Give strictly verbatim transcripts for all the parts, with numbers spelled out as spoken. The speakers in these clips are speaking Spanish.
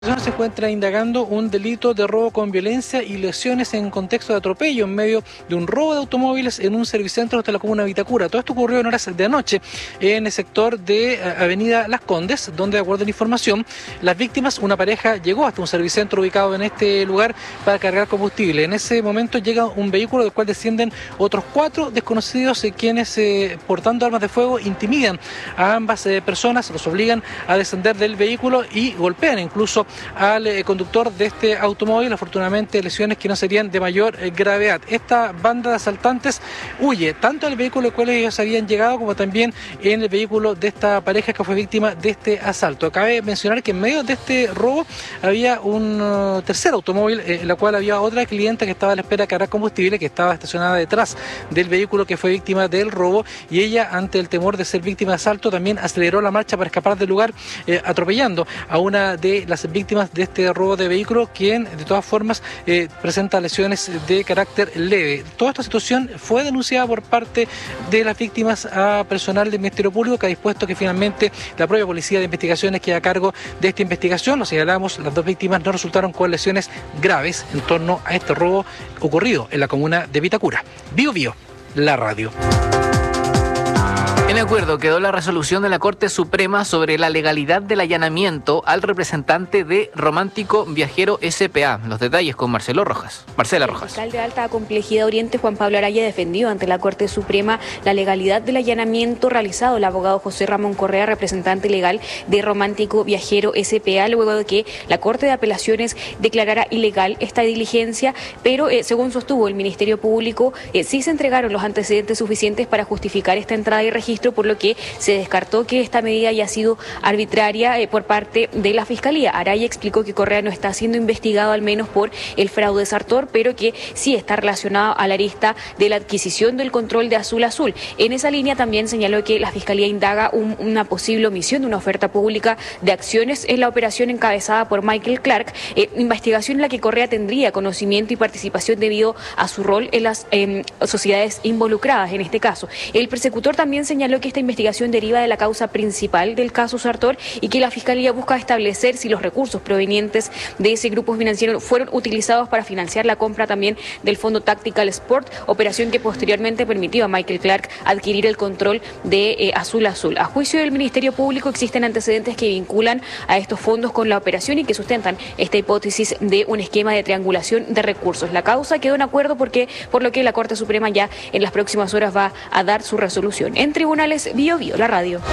Se encuentra indagando un delito de robo con violencia y lesiones en contexto de atropello en medio de un robo de automóviles en un servicentro de la comuna de Vitacura. Todo esto ocurrió en horas de anoche en el sector de Avenida Las Condes, donde, de acuerdo a la información, las víctimas, una pareja, llegó hasta un servicentro ubicado en este lugar para cargar combustible. En ese momento llega un vehículo del cual descienden otros cuatro desconocidos, eh, quienes, eh, portando armas de fuego, intimidan a ambas eh, personas, los obligan a descender del vehículo y golpean incluso al eh, conductor de este automóvil. Afortunadamente, lesiones que no serían de mayor eh, gravedad. Esta banda de asaltantes huye tanto del vehículo al cual ellos habían llegado como también en el vehículo de esta pareja que fue víctima de este asalto. Cabe mencionar que en medio de este robo había un uh, tercer automóvil eh, en la cual había otra clienta que estaba a la espera de cargar combustible, que estaba estacionada detrás del vehículo que fue víctima del robo, y ella, ante el temor de ser víctima de asalto, también aceleró la marcha para escapar del lugar, eh, atropellando a una de las víctimas víctimas de este robo de vehículo, quien de todas formas eh, presenta lesiones de carácter leve. Toda esta situación fue denunciada por parte de las víctimas a personal del Ministerio Público, que ha dispuesto que finalmente la propia Policía de Investigaciones quede a cargo de esta investigación. Lo señalamos, las dos víctimas no resultaron con lesiones graves en torno a este robo ocurrido en la comuna de Vitacura. Bio Bio, la radio. En acuerdo quedó la resolución de la Corte Suprema sobre la legalidad del allanamiento al representante de Romántico Viajero S P A. Los detalles con Marcelo Rojas. Marcela Rojas. El fiscal de Alta Complejidad Oriente, Juan Pablo Araya, defendió ante la Corte Suprema la legalidad del allanamiento realizado el abogado José Ramón Correa, representante legal de Romántico Viajero S P A, luego de que la Corte de Apelaciones declarara ilegal esta diligencia, pero eh, según sostuvo el Ministerio Público, eh, sí se entregaron los antecedentes suficientes para justificar esta entrada y registro, por lo que se descartó que esta medida haya sido arbitraria eh, por parte de la Fiscalía. Araya explicó que Correa no está siendo investigado al menos por el fraude Sartor, pero que sí está relacionado a la arista de la adquisición del control de Azul Azul. En esa línea también señaló que la Fiscalía indaga un, una posible omisión de una oferta pública de acciones en la operación encabezada por Michael Clark, eh, investigación en la que Correa tendría conocimiento y participación debido a su rol en las eh, sociedades involucradas en este caso. El persecutor también señaló que esta investigación deriva de la causa principal del caso Sartor y que la Fiscalía busca establecer si los recursos provenientes de ese grupo financiero fueron utilizados para financiar la compra también del Fondo Tactical Sport, operación que posteriormente permitió a Michael Clark adquirir el control de eh, Azul Azul. A juicio del Ministerio Público existen antecedentes que vinculan a estos fondos con la operación y que sustentan esta hipótesis de un esquema de triangulación de recursos. La causa quedó en acuerdo porque, por lo que la Corte Suprema ya en las próximas horas va a dar su resolución. En tribunales, Bio Bio, la radio.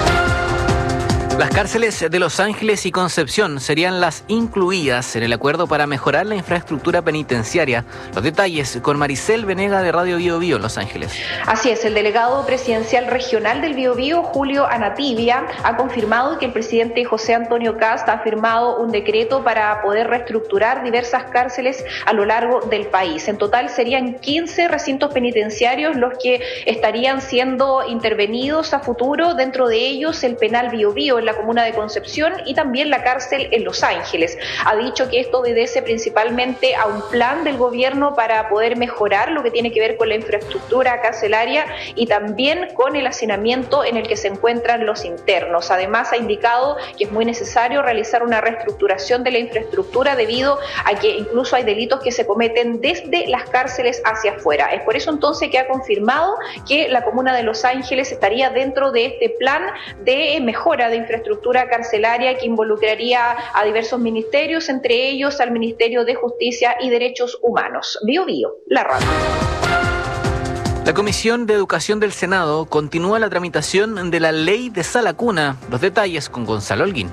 Las cárceles de Los Ángeles y Concepción serían las incluidas en el acuerdo para mejorar la infraestructura penitenciaria. Los detalles con Maricel Venega de Radio Bio Bio en Los Ángeles. Así es, el delegado presidencial regional del Bio Bio, Julio Anativia, ha confirmado que el presidente José Antonio Kast ha firmado un decreto para poder reestructurar diversas cárceles a lo largo del país. En total serían quince recintos penitenciarios los que estarían siendo intervenidos a futuro, dentro de ellos el penal Bio Bio en la comuna de Concepción y también la cárcel en Los Ángeles. Ha dicho que esto obedece principalmente a un plan del gobierno para poder mejorar lo que tiene que ver con la infraestructura carcelaria y también con el hacinamiento en el que se encuentran los internos. Además, ha indicado que es muy necesario realizar una reestructuración de la infraestructura debido a que incluso hay delitos que se cometen desde las cárceles hacia afuera. Es por eso entonces que ha confirmado que la comuna de Los Ángeles estaría dentro de este plan de mejora de infraestructura infraestructura carcelaria que involucraría a diversos ministerios, entre ellos al Ministerio de Justicia y Derechos Humanos. Bio Bio, la radio. La Comisión de Educación del Senado continúa la tramitación de la ley de sala cuna. Los detalles con Gonzalo Holguín.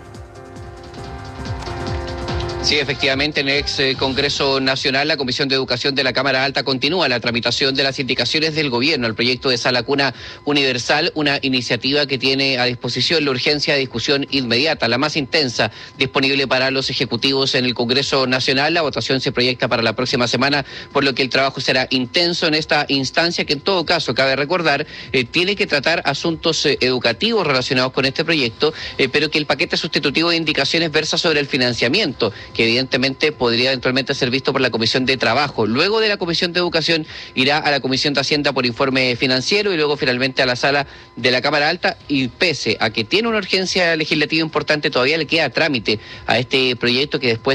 Sí, efectivamente, en el ex Congreso Nacional, la Comisión de Educación de la Cámara Alta continúa la tramitación de las indicaciones del gobierno, el proyecto de sala cuna universal, una iniciativa que tiene a disposición la urgencia de discusión inmediata, la más intensa disponible para los ejecutivos en el Congreso Nacional. La votación se proyecta para la próxima semana, por lo que el trabajo será intenso en esta instancia, que en todo caso, cabe recordar, eh, tiene que tratar asuntos eh, educativos relacionados con este proyecto, eh, pero que el paquete sustitutivo de indicaciones versa sobre el financiamiento, que evidentemente podría eventualmente ser visto por la Comisión de Trabajo. Luego de la Comisión de Educación irá a la Comisión de Hacienda por informe financiero y luego finalmente a la sala de la Cámara Alta, y pese a que tiene una urgencia legislativa importante, todavía le queda trámite a este proyecto que después